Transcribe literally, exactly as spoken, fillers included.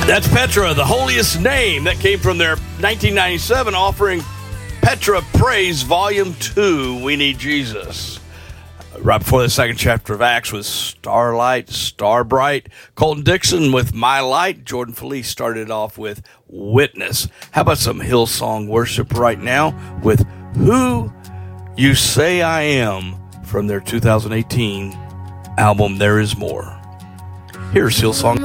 That's Petra, the holiest name. That came from their nineteen ninety-seven offering, Petra Praise Volume two, We Need Jesus. Right before the second chapter of Acts was Starlight, Starbright. Colton Dixon with My Light. Jordan Felice started off with Witness. How about some Hillsong worship right now with Who You Say I Am from their two thousand eighteen album, There Is More. Here's Hillsong.